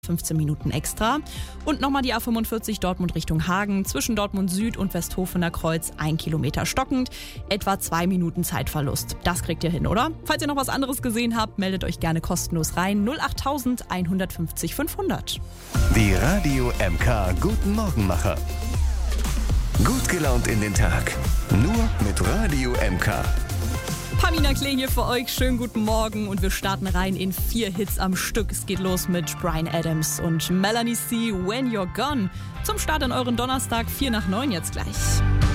15 Minuten extra. Und nochmal die A45 Dortmund Richtung Hagen, zwischen Dortmund Süd und Westhofener Kreuz 1 Kilometer stockend, etwa 2 Minuten Zeitverlust. Das kriegt ihr hin, oder? Falls ihr noch was anderes gesehen habt, meldet euch gerne kostenlos rein. 08000 150 500. Die Radio MK Guten Morgenmacher. Gut gelaunt in den Tag. Nur mit Radio MK. Pamina Klee hier für euch. Schönen guten Morgen und wir starten rein in 4 Hits am Stück. Es geht los mit Bryan Adams und Melanie C. When You're Gone. Zum Start in euren Donnerstag 8:45 jetzt gleich.